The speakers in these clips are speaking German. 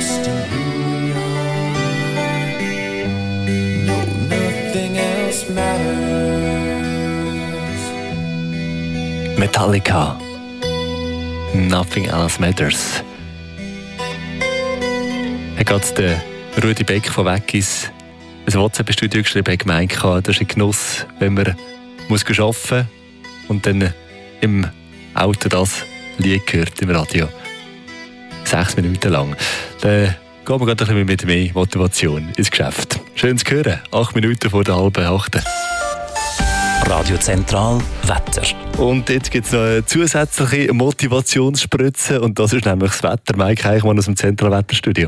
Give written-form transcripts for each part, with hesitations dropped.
just who we are. No, nothing else matters. Metallica. Nothing else matters. Hat gerade der Rudi Beck von Weggis ein WhatsApp-Studio geschrieben, hat gemeint, das ist ein Genuss, wenn man arbeiten muss und dann im Auto das Lied hört, im Radio. 6 Minuten lang. Dann gehen wir gerade ein bisschen mit mehr Motivation ins Geschäft. Schön zu hören. 8 Minuten vor der 7:30. Radio Zentral Wetter. Und jetzt gibt es noch eine zusätzliche Motivationsspritze und das ist nämlich das Wetter. Mike Eichmann aus dem Zentralwetterstudio.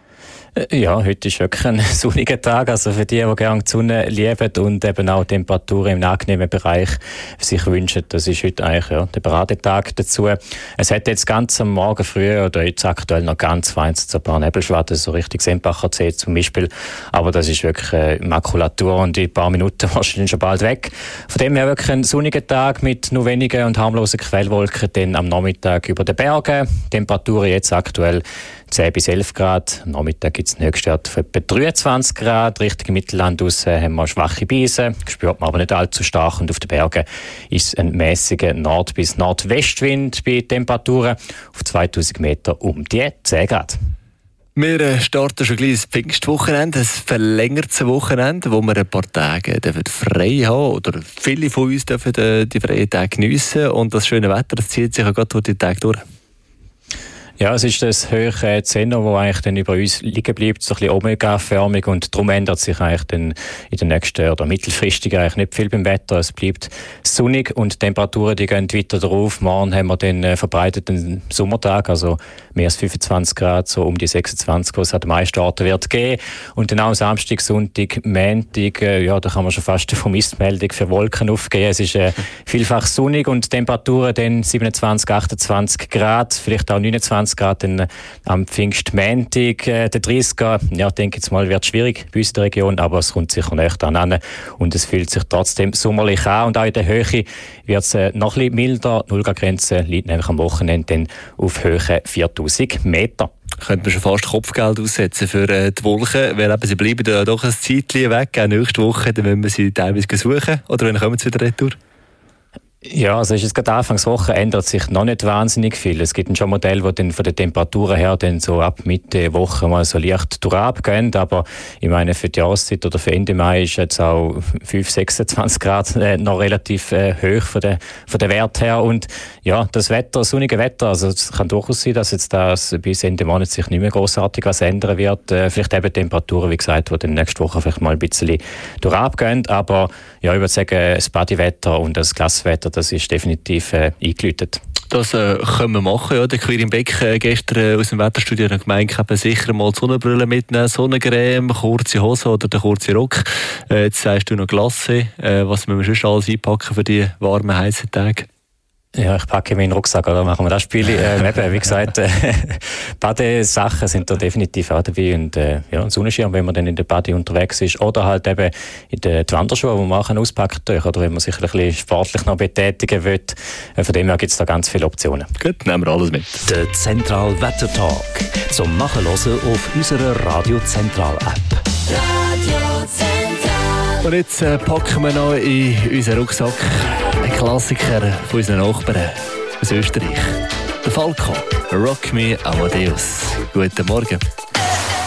Ja, heute ist wirklich ein sonniger Tag. Also für die gerne die Sonne lieben und eben auch Temperaturen im angenehmen Bereich sich wünschen, das ist heute eigentlich der Paradetag dazu. Es hat jetzt ganz am Morgen früh oder jetzt aktuell noch ganz vereinzelt ein paar Nebelschwaden, so richtig Sempacher See zum Beispiel. Aber das ist wirklich Makulatur und in ein paar Minuten wahrscheinlich schon bald weg. Von dem her wirklich ein sonniger Tag mit nur wenigen und harmlosen Quellwolken. Dann am Nachmittag über den Bergen. Temperaturen jetzt aktuell 10 bis 11 Grad. Am Nachmittag gibt es einen Höchstwert von etwa 23 Grad. Richtung Mittelland raus haben wir schwache Brise, spürt man aber nicht allzu stark. Und auf den Bergen ist ein mäßiger Nord- bis Nordwestwind bei Temperaturen auf 2000 Meter um die 10 Grad. Wir starten schon gleich das Pfingstwochenende, ein verlängertes Wochenende, wo wir ein paar Tage frei haben oder viele von uns dürfen die freien Tage geniessen. Und das schöne Wetter, das zieht sich auch gerade durch die Tage durch. Ja, es ist das hohe Zehner, das eigentlich dann über uns liegen bleibt, so ein bisschen Omega-förmig und darum ändert sich eigentlich dann in den nächsten oder mittelfristig eigentlich nicht viel beim Wetter. Es bleibt sonnig und die Temperaturen, die gehen weiter drauf. Morgen haben wir den verbreiteten Sommertag, also mehr als 25 Grad, so um die 26, was es an den meisten Orten wird geben. Und dann auch Samstag, Sonntag, Montag, da kann man schon fast eine Vermisstmeldung für Wolken aufgeben. Es ist vielfach sonnig und die Temperaturen dann 27, 28 Grad, vielleicht auch 29 Grad am Pfingstmontag. Der 30er, denke jetzt mal, wird schwierig bei uns in der Region, aber es kommt sicher nicht an. Und es fühlt sich trotzdem sommerlich an. Und auch in der Höhe wird es noch ein bisschen milder. Die 0-Grad-Grenze liegt nämlich am Wochenende dann auf Höhe 4000 Meter. Könnte man schon fast Kopfgeld aussetzen für die Wolken, weil eben, sie bleiben ja doch ein Zeitchen weg. Auch nächste Woche, dann müssen wir sie teilweise suchen. Oder wann kommen sie wieder retour? Ja, also ist jetzt gerade Anfangswoche ändert sich noch nicht wahnsinnig viel. Es gibt schon Modelle, die dann von den Temperaturen her dann so ab Mitte Woche mal so leicht durchgehen. Aber ich meine, für die Jahreszeit oder für Ende Mai ist jetzt auch 5, 26 Grad noch relativ hoch von der Wert her. Und ja, das Wetter, das sonnige Wetter, also es kann durchaus sein, dass jetzt das bis Ende Monat sich nicht mehr großartig was ändern wird. Vielleicht eben Temperaturen, wie gesagt, die dann nächste Woche vielleicht mal ein bisschen durchgehen. Aber ja, ich würde sagen, das Bodywetter und das Glaswetter, das ist definitiv eingeläutet. Das können wir machen. Ja. Der Quirin Beck gestern aus dem Wetterstudio hat gemeint, sicher mal die Sonnenbrille mitnehmen, Sonnencreme, kurze Hose oder den kurzen Rock. Jetzt sagst du noch Glasse. Was müssen wir schon alles einpacken für die warmen, heißen Tage? Ja, ich packe meinen Rucksack, oder machen wir das Spiel. Wie gesagt, Badesachen sind da definitiv auch dabei. Und ein Sonnenschirm, wenn man dann in der Bade unterwegs ist. Oder halt eben in den Wanderschuhen, die man auspacken kann. Oder wenn man sich ein bisschen sportlich noch betätigen will. Von dem her gibt es da ganz viele Optionen. Gut, nehmen wir alles mit. Der Zentral Wetter Talk. Zum Nachhören auf unserer Radio Zentral App. Radio Zentral. Und jetzt packen wir noch in unseren Rucksack einen Klassiker von unseren Nachbarn aus Österreich. Der Falco, Rock Me Amadeus. Guten Morgen.